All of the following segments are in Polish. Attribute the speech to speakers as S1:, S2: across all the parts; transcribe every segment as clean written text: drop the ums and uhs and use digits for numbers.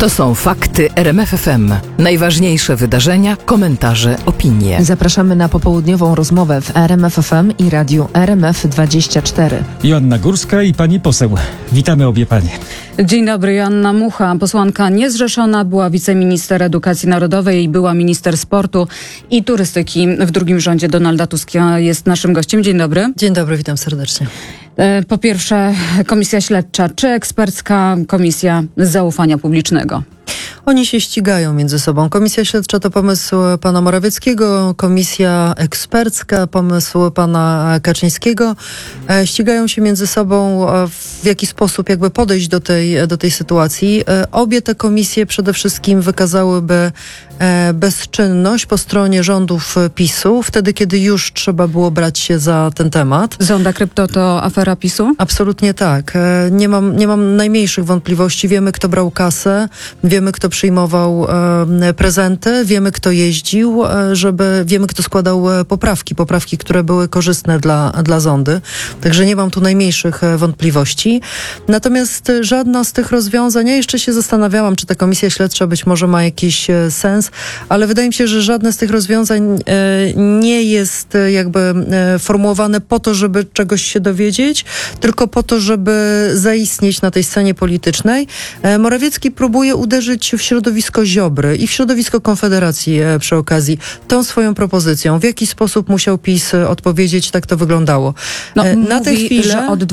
S1: To są fakty RMF FM. Najważniejsze wydarzenia, komentarze, opinie.
S2: Zapraszamy na popołudniową rozmowę w RMF FM i radiu RMF24.
S3: Joanna Górska i pani poseł. Witamy obie panie.
S4: Dzień dobry, Joanna Mucha, posłanka niezrzeszona, była wiceminister edukacji narodowej i była minister sportu i turystyki w drugim rządzie Donalda Tuska. Jest naszym gościem. Dzień dobry.
S5: Dzień dobry, witam serdecznie.
S4: Po pierwsze, komisja śledcza czy ekspercka komisja zaufania publicznego?
S5: Oni się ścigają między sobą. Komisja śledcza to pomysł pana Morawieckiego, komisja ekspercka, pomysł pana Kaczyńskiego. Ścigają się między sobą, w jaki sposób jakby podejść do tej sytuacji. Obie te komisje przede wszystkim wykazałyby bezczynność po stronie rządów PiS-u, wtedy kiedy już trzeba było brać się za ten temat.
S4: Zonda Krypto to afera PiS-u?
S5: Absolutnie tak. Nie mam najmniejszych wątpliwości. Wiemy, kto brał kasę, wiemy, kto przyjmował prezenty, wiemy, kto jeździł, wiemy, kto składał poprawki, które były korzystne dla zondy. Także nie mam tu najmniejszych wątpliwości. Natomiast żadna z tych rozwiązań, ja jeszcze się zastanawiałam, czy ta komisja śledcza być może ma jakiś sens, ale wydaje mi się, że żadne z tych rozwiązań nie jest jakby formułowane po to, żeby czegoś się dowiedzieć, tylko po to, żeby zaistnieć na tej scenie politycznej. Morawiecki próbuje uderzyć w środowisko Ziobry i w środowisko Konfederacji przy okazji tą swoją propozycją. W jaki sposób musiał PiS odpowiedzieć, tak to wyglądało.
S4: Na tę chwilę, że od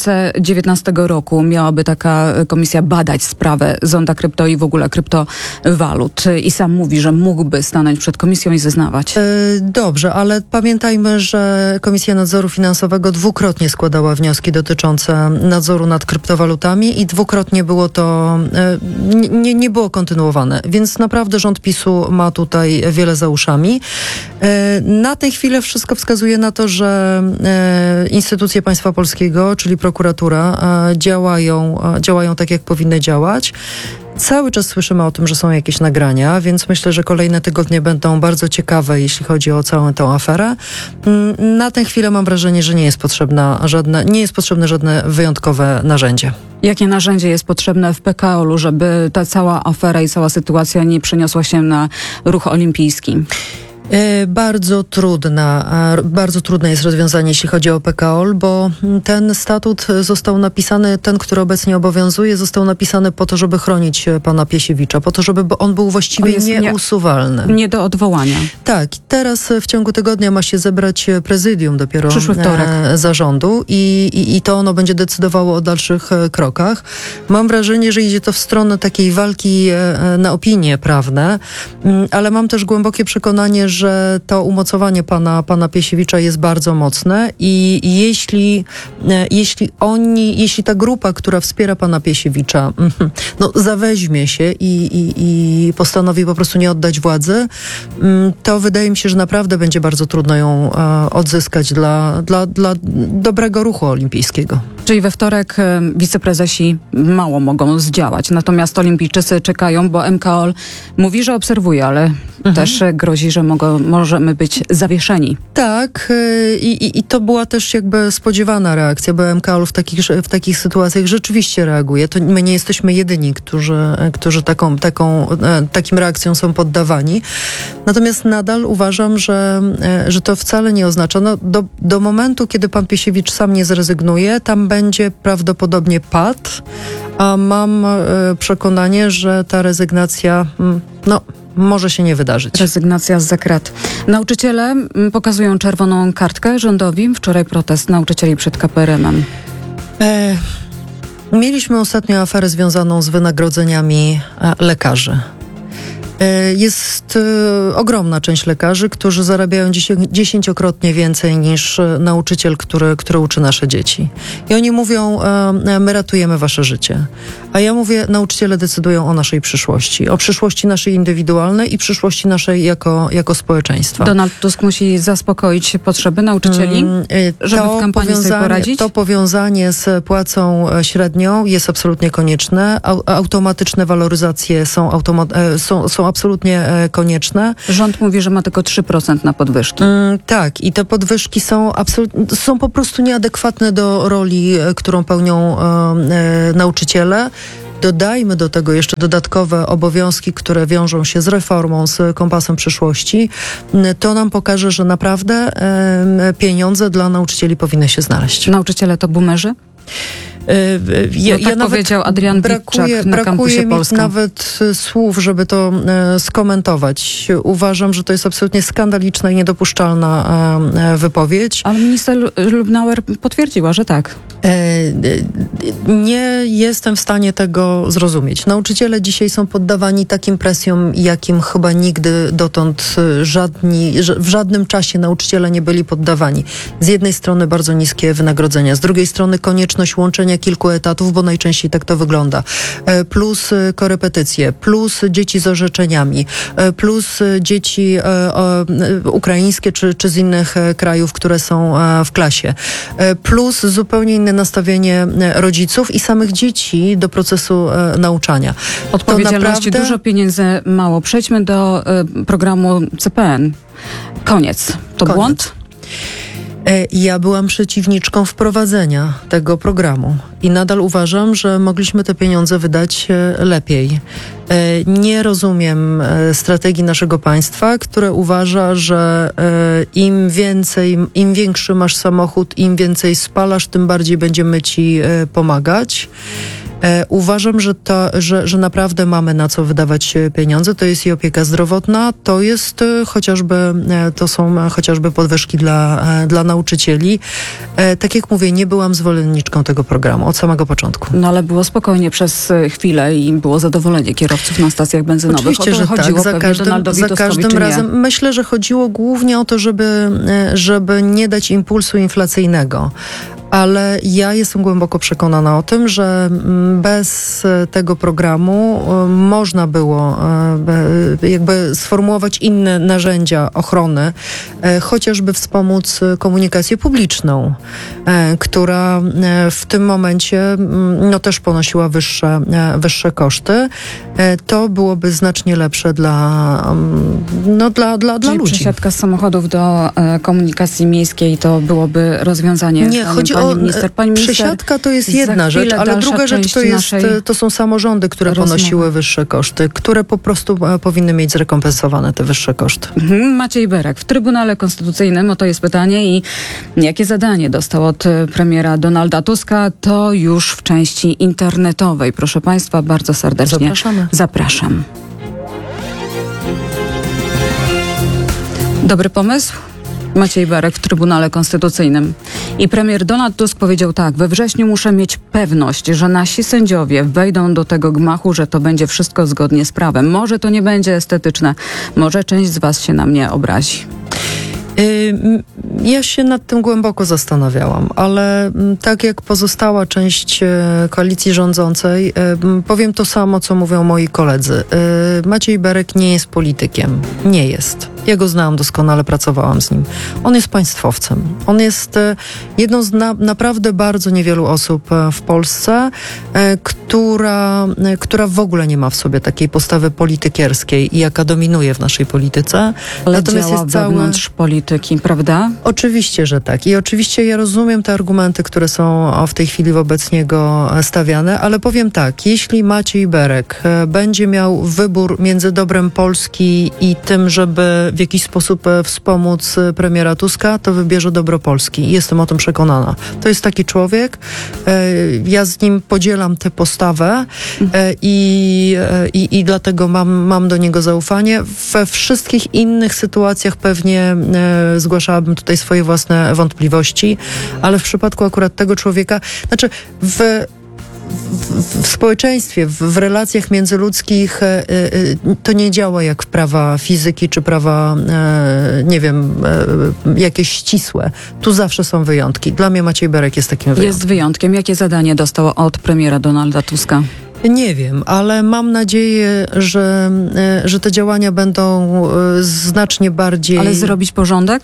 S4: 2019 roku miałaby taka komisja badać sprawę Zonda Krypto i w ogóle kryptowalut. I sam mówi, że mógłby stanąć przed komisją i zeznawać.
S5: Dobrze, ale pamiętajmy, że Komisja Nadzoru Finansowego dwukrotnie składała wnioski dotyczące nadzoru nad kryptowalutami i dwukrotnie było to nie było kontynuowane, więc naprawdę rząd PiS-u ma tutaj wiele za uszami. Na tę chwilę wszystko wskazuje na to, że instytucje państwa polskiego, czyli prokuratura, działają tak, jak powinny działać. Cały czas słyszymy o tym, że są jakieś nagrania, więc myślę, że kolejne tygodnie będą bardzo ciekawe, jeśli chodzi o całą tę aferę. Na tę chwilę mam wrażenie, że nie jest potrzebne żadne wyjątkowe narzędzie.
S4: Jakie narzędzie jest potrzebne w PKOL-u, żeby ta cała afera i cała sytuacja nie przeniosła się na ruch olimpijski?
S5: Bardzo trudne jest rozwiązanie, jeśli chodzi o PKOL, bo ten statut został napisany, ten, który obecnie obowiązuje, został napisany po to, żeby chronić pana Piesiewicza, po to, żeby on był właściwie nieusuwalny.
S4: Nie do odwołania.
S5: Tak. Teraz w ciągu tygodnia ma się zebrać prezydium dopiero
S4: przyszły wtorek
S5: zarządu i to ono będzie decydowało o dalszych krokach. Mam wrażenie, że idzie to w stronę takiej walki na opinie prawne, ale mam też głębokie przekonanie, że to umocowanie pana Piesiewicza jest bardzo mocne i jeśli ta grupa, która wspiera pana Piesiewicza, zaweźmie się i postanowi po prostu nie oddać władzy, to wydaje mi się, że naprawdę będzie bardzo trudno ją odzyskać dla dobrego ruchu olimpijskiego.
S4: Czyli we wtorek wiceprezesi mało mogą zdziałać, natomiast olimpijczycy czekają, bo MKOL mówi, że obserwuje, ale też grozi, że możemy być zawieszeni. Tak,
S5: i to była też jakby spodziewana reakcja, bo MKOL w takich sytuacjach rzeczywiście reaguje. To my nie jesteśmy jedyni, którzy takim reakcjom są poddawani. Natomiast nadal uważam, że to wcale nie oznacza, do momentu, kiedy pan Piesiewicz sam nie zrezygnuje, tam będzie prawdopodobnie pad, a mam przekonanie, że ta rezygnacja, może się nie wydarzyć.
S4: Rezygnacja zza krat. Nauczyciele pokazują czerwoną kartkę rządowi. Wczoraj protest nauczycieli przed KPRM-em.
S5: Mieliśmy ostatnio aferę związaną z wynagrodzeniami lekarzy. Jest ogromna część lekarzy, którzy zarabiają dziesięciokrotnie więcej niż nauczyciel, który uczy nasze dzieci. I oni mówią, my ratujemy wasze życie. A ja mówię, nauczyciele decydują o naszej przyszłości. O przyszłości naszej indywidualnej i przyszłości naszej jako społeczeństwa.
S4: Donald Tusk musi zaspokoić potrzeby nauczycieli, żeby w kampanii sobie poradzić?
S5: To powiązanie z płacą średnią jest absolutnie konieczne. Automatyczne waloryzacje są absolutnie konieczne.
S4: Rząd mówi, że ma tylko 3% na podwyżki.
S5: Tak, i te podwyżki są po prostu nieadekwatne do roli, którą pełnią nauczyciele. dodajmy do tego jeszcze dodatkowe obowiązki, które wiążą się z reformą, z kompasem przyszłości, to nam pokaże, że naprawdę pieniądze dla nauczycieli powinny się znaleźć.
S4: Nauczyciele to boomerzy? Tak powiedział Adrian Witczak na Kampusie
S5: Brakuje mi
S4: Polska.
S5: nawet słów, żeby to skomentować. Uważam, że to jest absolutnie skandaliczna i niedopuszczalna wypowiedź.
S4: Ale minister Lubnauer potwierdziła, że tak.
S5: Nie jestem w stanie tego zrozumieć. Nauczyciele dzisiaj są poddawani takim presjom, jakim chyba nigdy dotąd w żadnym czasie nauczyciele nie byli poddawani. Z jednej strony bardzo niskie wynagrodzenia, z drugiej strony konieczność łączenia kilku etatów, bo najczęściej tak to wygląda. Plus korepetycje, plus dzieci z orzeczeniami, plus dzieci ukraińskie czy z innych krajów, które są w klasie. Plus zupełnie inne nastawienie rodziców i samych dzieci do procesu nauczania.
S4: Odpowiedzialności, dużo pieniędzy, mało. Przejdźmy do programu CPN. Koniec. Koniec. Błąd?
S5: Ja byłam przeciwniczką wprowadzenia tego programu i nadal uważam, że mogliśmy te pieniądze wydać lepiej. Nie rozumiem strategii naszego państwa, które uważa, że im większy masz samochód, im więcej spalasz, tym bardziej będziemy ci pomagać. Uważam, że naprawdę mamy na co wydawać pieniądze. To jest i opieka zdrowotna, to są chociażby podwyżki dla nauczycieli. Tak jak mówię, nie byłam zwolenniczką tego programu od samego początku.
S4: No ale było spokojnie przez chwilę i było zadowolenie kierowców na stacjach benzynowych.
S5: Oczywiście, że tak. Za każdym razem. Myślę, że chodziło głównie o to, żeby nie dać impulsu inflacyjnego. Ale ja jestem głęboko przekonana o tym, że bez tego programu można było jakby sformułować inne narzędzia ochrony, chociażby wspomóc komunikację publiczną, która w tym momencie też ponosiła wyższe koszty. To byłoby znacznie lepsze dla ludzi.
S4: Przesiadka z samochodów do komunikacji miejskiej to byłoby rozwiązanie.
S5: Nie, chodzi o przesiadka to jest jedna rzecz, ale druga rzecz to są samorządy, które ponosiły wyższe koszty, które po prostu powinny mieć zrekompensowane te wyższe koszty.
S4: Maciej Berek w Trybunale Konstytucyjnym, to jest pytanie i jakie zadanie dostał od premiera Donalda Tuska, to już w części internetowej. Proszę Państwa, bardzo serdecznie zapraszam. Dobry pomysł? Maciej Berek w Trybunale Konstytucyjnym. I premier Donald Tusk powiedział tak: we wrześniu muszę mieć pewność, że nasi sędziowie wejdą do tego gmachu, że to będzie wszystko zgodnie z prawem. Może to nie będzie estetyczne, może część z was się na mnie obrazi.
S5: Ja się nad tym głęboko zastanawiałam, ale tak jak pozostała część koalicji rządzącej, powiem to samo, co mówią moi koledzy. Maciej Berek nie jest politykiem. Nie jest. Ja go znałam doskonale, pracowałam z nim. On jest państwowcem. On jest jedną z naprawdę bardzo niewielu osób w Polsce, która w ogóle nie ma w sobie takiej postawy politykierskiej, jaka dominuje w naszej polityce.
S4: Ale natomiast działa jest wewnątrz polityki, prawda?
S5: Oczywiście, że tak. I oczywiście ja rozumiem te argumenty, które są w tej chwili wobec niego stawiane, ale powiem tak, jeśli Maciej Berek będzie miał wybór między dobrem Polski i tym, żeby w jakiś sposób wspomóc premiera Tuska, to wybierze dobro Polski. Jestem o tym przekonana. To jest taki człowiek. Ja z nim podzielam tę postawę i dlatego mam do niego zaufanie. We wszystkich innych sytuacjach pewnie zgłaszałabym tutaj swoje własne wątpliwości, ale w przypadku akurat tego człowieka, znaczy w społeczeństwie, w relacjach międzyludzkich to nie działa jak prawa fizyki czy prawa, jakieś ścisłe. Tu zawsze są wyjątki. Dla mnie Maciej Berek jest takim wyjątkiem.
S4: Jest wyjątkiem. Jakie zadanie dostał od premiera Donalda Tuska?
S5: Nie wiem, ale mam nadzieję, że te działania będą znacznie bardziej...
S4: Ale zrobić porządek?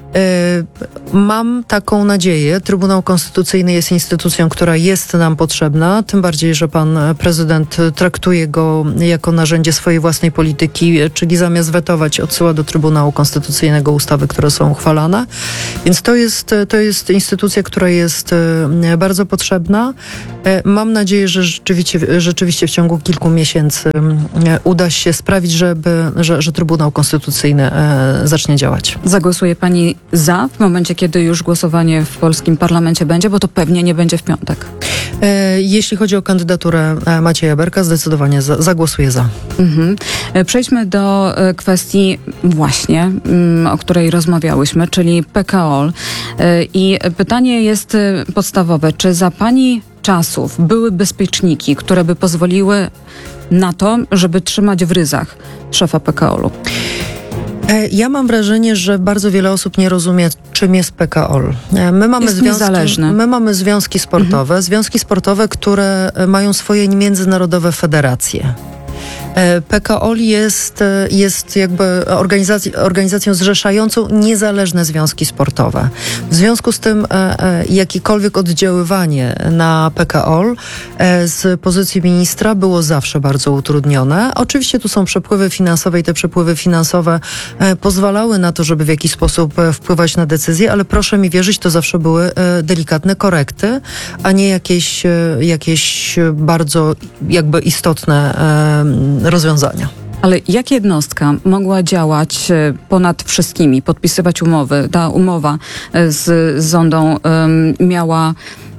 S5: Mam taką nadzieję. Trybunał Konstytucyjny jest instytucją, która jest nam potrzebna, tym bardziej, że pan prezydent traktuje go jako narzędzie swojej własnej polityki, czyli zamiast wetować, odsyła do Trybunału Konstytucyjnego ustawy, które są uchwalane. Więc to jest instytucja, która jest bardzo potrzebna. Mam nadzieję, że rzeczywiście w ciągu kilku miesięcy uda się sprawić, że Trybunał Konstytucyjny zacznie działać.
S4: Zagłosuje pani za w momencie, kiedy już głosowanie w polskim parlamencie będzie, bo to pewnie nie będzie w piątek.
S5: Jeśli chodzi o kandydaturę Macieja Berka, zdecydowanie zagłosuję za.
S4: Przejdźmy do kwestii właśnie, o której rozmawiałyśmy, czyli PKOL. I pytanie jest podstawowe. Czy za pani czasów były bezpieczniki, które by pozwoliły na to, żeby trzymać w ryzach szefa PKOL-u?
S5: Ja mam wrażenie, że bardzo wiele osób nie rozumie, czym jest PKOL. My mamy związki sportowe, związki sportowe, które mają swoje międzynarodowe federacje. PKOL jest jakby organizacją zrzeszającą niezależne związki sportowe. W związku z tym jakiekolwiek oddziaływanie na PKOL z pozycji ministra było zawsze bardzo utrudnione. Oczywiście tu są przepływy finansowe i te przepływy finansowe pozwalały na to, żeby w jakiś sposób wpływać na decyzje, ale proszę mi wierzyć, to zawsze były delikatne korekty, a nie jakieś bardzo jakby istotne rozwiązania.
S4: Ale jak jednostka mogła działać ponad wszystkimi, podpisywać umowy? Ta umowa z Zondą miała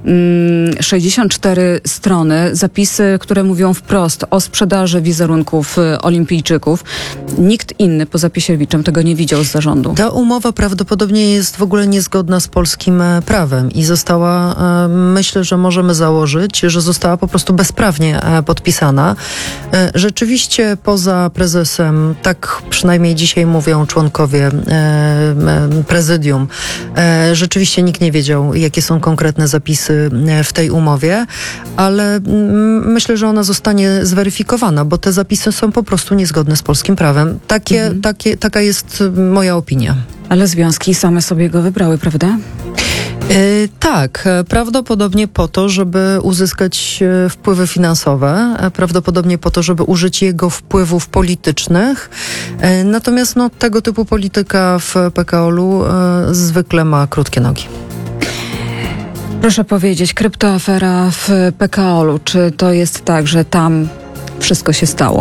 S4: 64 strony, zapisy, które mówią wprost o sprzedaży wizerunków olimpijczyków. Nikt inny poza Pisiewiczem tego nie widział z zarządu.
S5: Ta umowa prawdopodobnie jest w ogóle niezgodna z polskim prawem i została, myślę, że możemy założyć, że została po prostu bezprawnie podpisana. Rzeczywiście poza prezesem, tak przynajmniej dzisiaj mówią członkowie prezydium, rzeczywiście nikt nie wiedział, jakie są konkretne zapisy w tej umowie, ale myślę, że ona zostanie zweryfikowana, bo te zapisy są po prostu niezgodne z polskim prawem. Taka jest moja opinia.
S4: Ale związki same sobie go wybrały, prawda?
S5: Tak, prawdopodobnie po to, żeby uzyskać wpływy finansowe, prawdopodobnie po to, żeby użyć jego wpływów politycznych. Natomiast tego typu polityka w PKOL-u zwykle ma krótkie nogi.
S4: Proszę powiedzieć, kryptoafera w PKOL-u, czy to jest tak, że tam wszystko się stało?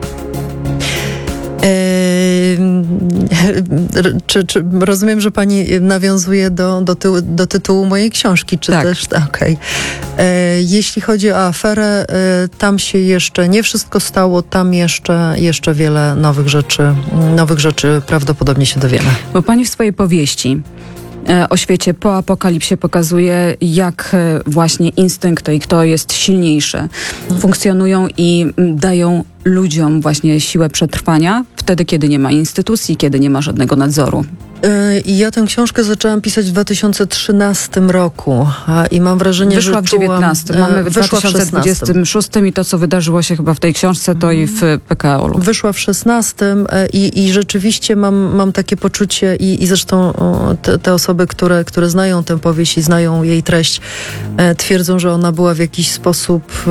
S5: Czy rozumiem, że pani nawiązuje do tytułu mojej książki, czy
S4: tak.
S5: też? Okej. Jeśli chodzi o aferę, tam się jeszcze nie wszystko stało, tam jeszcze wiele nowych rzeczy prawdopodobnie się dowiemy.
S4: Bo pani w swojej powieści o świecie po apokalipsie pokazuje, jak właśnie instynkty i kto jest silniejszy funkcjonują i dają ludziom właśnie siłę przetrwania wtedy, kiedy nie ma instytucji, kiedy nie ma żadnego nadzoru.
S5: Ja tę książkę zaczęłam pisać w 2013 roku i mam wrażenie,
S4: wyszła
S5: że
S4: w 2019. Mamy w 2026 i to, co wydarzyło się chyba w tej książce, to i w PKOL-u.
S5: Wyszła w 2016 i rzeczywiście mam takie poczucie i zresztą te osoby, które znają tę powieść i znają jej treść, twierdzą, że ona była w jakiś sposób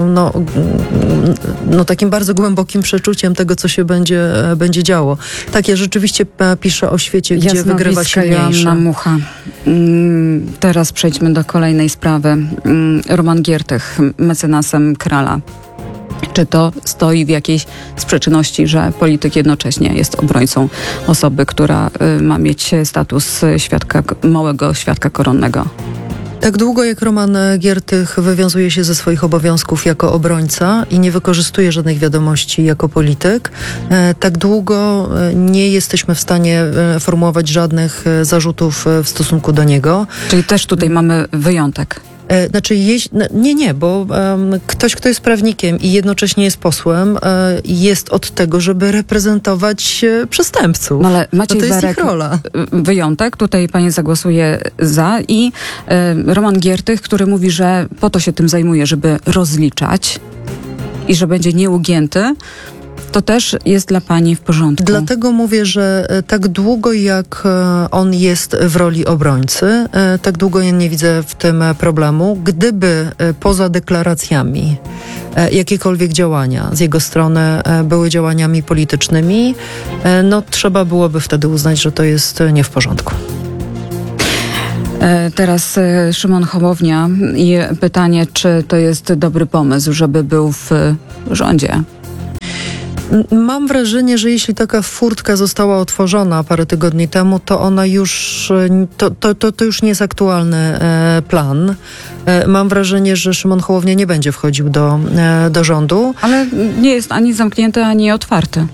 S5: takim bardzo głębokim przeczuciem tego, co się będzie działo. Tak, ja rzeczywiście piszę o świecie, gdzie wygrywa silniejszy.
S4: Joanna Mucha. Teraz przejdźmy do kolejnej sprawy. Roman Giertych, mecenasem Krala. Czy to stoi w jakiejś sprzeczności, że polityk jednocześnie jest obrońcą osoby, która ma mieć status małego świadka koronnego?
S5: Tak długo jak Roman Giertych wywiązuje się ze swoich obowiązków jako obrońca i nie wykorzystuje żadnych wiadomości jako polityk, tak długo nie jesteśmy w stanie formułować żadnych zarzutów w stosunku do niego.
S4: Czyli też tutaj mamy wyjątek.
S5: Znaczy, bo ktoś, kto jest prawnikiem i jednocześnie jest posłem, jest od tego, żeby reprezentować przestępców.
S4: No ale Maciej
S5: to jest
S4: Berek,
S5: ich rola.
S4: Wyjątek, tutaj pani zagłosuje za i Roman Giertych, który mówi, że po to się tym zajmuje, żeby rozliczać i że będzie nieugięty. To też jest dla pani w porządku.
S5: Dlatego mówię, że tak długo jak on jest w roli obrońcy, tak długo ja nie widzę w tym problemu. Gdyby poza deklaracjami jakiekolwiek działania z jego strony były działaniami politycznymi, no trzeba byłoby wtedy uznać, że to jest nie w porządku.
S4: Teraz Szymon Hołownia i pytanie, czy to jest dobry pomysł, żeby był w rządzie?
S5: Mam wrażenie, że jeśli taka furtka została otworzona parę tygodni temu, to ona już, to już nie jest aktualny plan. Mam wrażenie, że Szymon Hołownia nie będzie wchodził do rządu.
S4: Ale nie jest ani zamknięty, ani otwarty.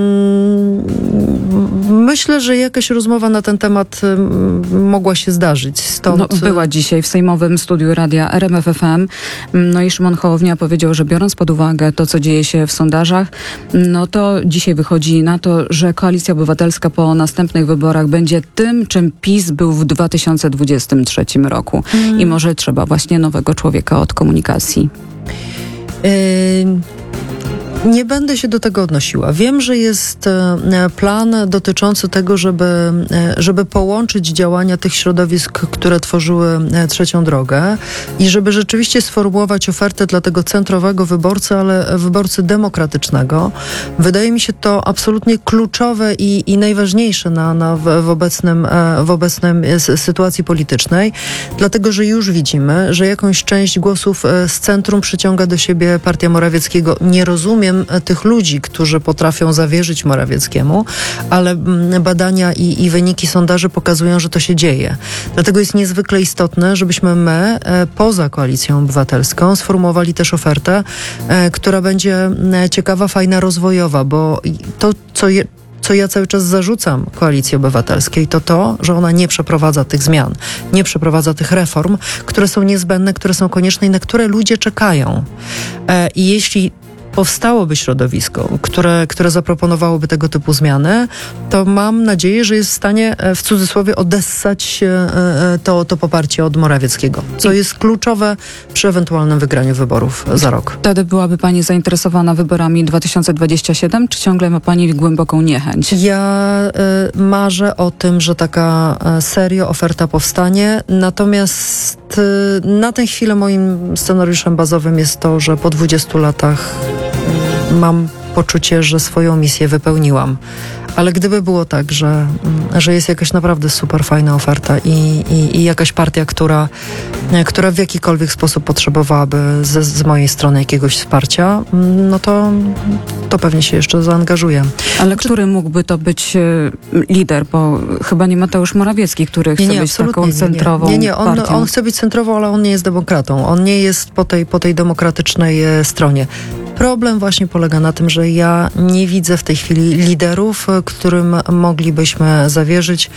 S5: Myślę, że jakaś rozmowa na ten temat mogła się zdarzyć. Stąd...
S4: była dzisiaj w sejmowym studiu radia RMF FM. No i Szymon Hołownia powiedział, że biorąc pod uwagę to, co dzieje się w sondażach, no to dzisiaj wychodzi na to, że Koalicja Obywatelska po następnych wyborach będzie tym, czym PiS był w 2023 roku. I może trzeba właśnie nowego człowieka od komunikacji.
S5: Nie będę się do tego odnosiła. Wiem, że jest plan dotyczący tego, żeby połączyć działania tych środowisk, które tworzyły trzecią drogę i żeby rzeczywiście sformułować ofertę dla tego centrowego wyborcy, ale wyborcy demokratycznego. Wydaje mi się to absolutnie kluczowe i najważniejsze w obecnym sytuacji politycznej, dlatego, że już widzimy, że jakąś część głosów z centrum przyciąga do siebie partia Morawieckiego. Nie rozumiem tych ludzi, którzy potrafią zawierzyć Morawieckiemu, ale badania i wyniki sondaży pokazują, że to się dzieje. Dlatego jest niezwykle istotne, żebyśmy my, poza Koalicją Obywatelską, sformułowali też ofertę, która będzie ciekawa, fajna, rozwojowa, bo to, co ja cały czas zarzucam Koalicji Obywatelskiej, to, że ona nie przeprowadza tych zmian, nie przeprowadza tych reform, które są niezbędne, które są konieczne i na które ludzie czekają. I jeśli powstałoby środowisko, które zaproponowałoby tego typu zmiany, to mam nadzieję, że jest w stanie, w cudzysłowie, odessać to poparcie od Morawieckiego, co jest kluczowe przy ewentualnym wygraniu wyborów za rok.
S4: Wtedy byłaby pani zainteresowana wyborami 2027, czy ciągle ma pani głęboką niechęć?
S5: Ja marzę o tym, że taka serio oferta powstanie, natomiast na tę chwilę moim scenariuszem bazowym jest to, że po 20 latach mam poczucie, że swoją misję wypełniłam. Ale gdyby było tak, że jest jakaś naprawdę super fajna oferta i jakaś partia, która w jakikolwiek sposób potrzebowałaby z mojej strony jakiegoś wsparcia, no to pewnie się jeszcze zaangażuję.
S4: Ale który mógłby to być lider? Bo chyba nie Mateusz Morawiecki, który chce być taką centrową partią.
S5: On chce być centrową, ale on nie jest demokratą. On nie jest po tej demokratycznej stronie. Problem właśnie polega na tym, że ja nie widzę w tej chwili liderów, którym moglibyśmy zawierzyć.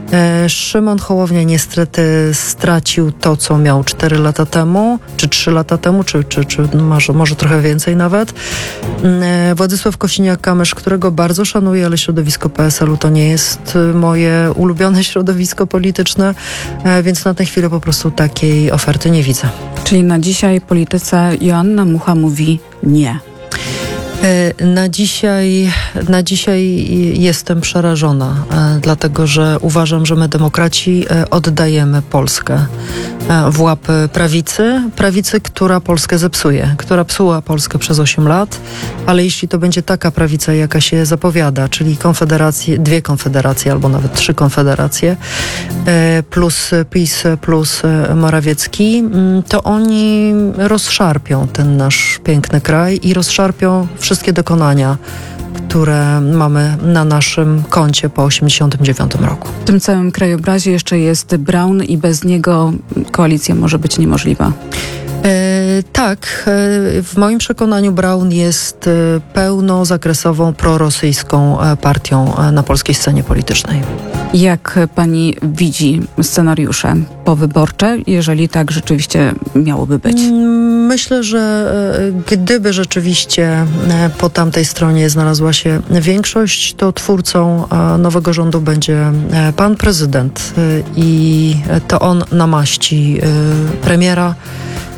S5: Szymon Hołownia niestety stracił to, co miał 4 lata temu, czy 3 lata temu, czy może trochę więcej nawet. Władysław Kosiniak-Kamysz, którego bardzo szanuję, ale środowisko PSL-u to nie jest moje ulubione środowisko polityczne, więc na tę chwilę po prostu takiej oferty nie widzę.
S4: Czyli na dzisiaj polityce Joanna Mucha mówi nie.
S5: Na dzisiaj jestem przerażona, dlatego że uważam, że my demokraci oddajemy Polskę w łapy prawicy, która Polskę zepsuje, która psuła Polskę przez 8 lat, ale jeśli to będzie taka prawica, jaka się zapowiada, czyli dwie konfederacje albo nawet 3 konfederacje, plus PiS, plus Morawiecki, to oni rozszarpią ten nasz piękny kraj i rozszarpią wszystkie dokonania, które mamy na naszym koncie po 1989 roku.
S4: W tym całym krajobrazie jeszcze jest Braun i bez niego koalicja może być niemożliwa.
S5: Tak, w moim przekonaniu Braun jest pełnozakresową prorosyjską partią na polskiej scenie politycznej.
S4: Jak pani widzi scenariusze powyborcze, jeżeli tak rzeczywiście miałoby być?
S5: Myślę, że gdyby rzeczywiście po tamtej stronie znalazła się większość, to twórcą nowego rządu będzie pan prezydent i to on namaści premiera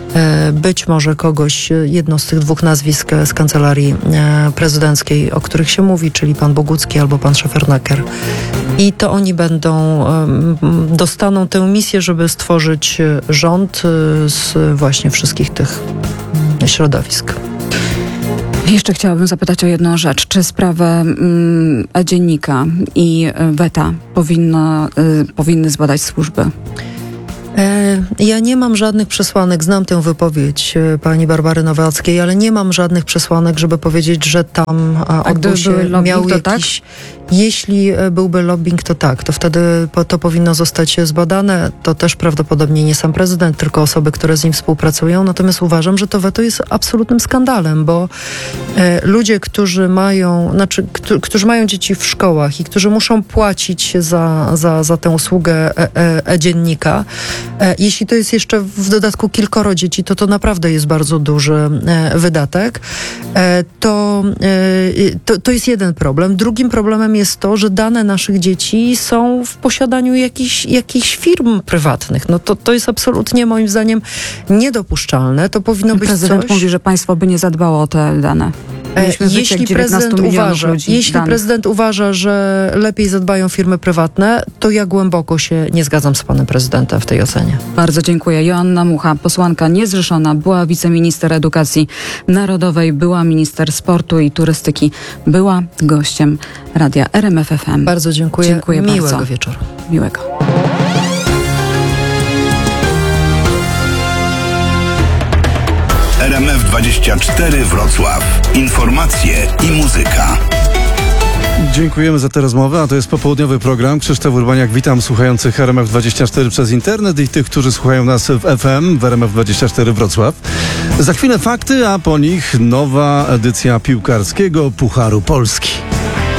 S5: być może kogoś, jedno z tych dwóch nazwisk z kancelarii prezydenckiej, o których się mówi, czyli pan Bogucki albo pan Szefernaker. I to oni dostaną tę misję, żeby stworzyć rząd z właśnie wszystkich tych środowisk.
S4: Jeszcze chciałabym zapytać o jedną rzecz. Czy sprawę dziennika i weta powinny zbadać służby?
S5: Ja nie mam żadnych przesłanek, znam tę wypowiedź pani Barbary Nowackiej, ale nie mam żadnych przesłanek, żeby powiedzieć, że tam odbył się, miał jakiś... Tak? Jeśli byłby lobbying, to tak, to wtedy to powinno zostać zbadane. To też prawdopodobnie nie sam prezydent, tylko osoby, które z nim współpracują. Natomiast uważam, że to weto jest absolutnym skandalem, bo ludzie, którzy którzy mają dzieci w szkołach i którzy muszą płacić za tę usługę dziennika, jeśli to jest jeszcze w dodatku kilkoro dzieci, to naprawdę jest bardzo duży wydatek. To jest jeden problem. Drugim problemem jest to, że dane naszych dzieci są w posiadaniu jakichś firm prywatnych. No to jest absolutnie moim zdaniem niedopuszczalne. To powinno być
S4: Prezydent mówi, że państwo by nie zadbało o te dane.
S5: Jeśli prezydent uważa, że lepiej zadbają firmy prywatne, to ja głęboko się nie zgadzam z panem prezydentem w tej ocenie.
S4: Bardzo dziękuję. Joanna Mucha, posłanka niezrzeszona, była wiceminister edukacji narodowej, była minister sportu i turystyki, była gościem radia RMF FM.
S5: Bardzo dziękuję.
S4: Dziękuję
S5: Miłego
S4: bardzo.
S5: wieczoru.
S4: Miłego.
S6: RMF24 Wrocław. Informacje i muzyka.
S7: Dziękujemy za tę rozmowę, a to jest popołudniowy program. Krzysztof Urbaniak, witam słuchających RMF24 przez internet i tych, którzy słuchają nas w FM w RMF24 Wrocław. Za chwilę fakty, a po nich nowa edycja piłkarskiego Pucharu Polski.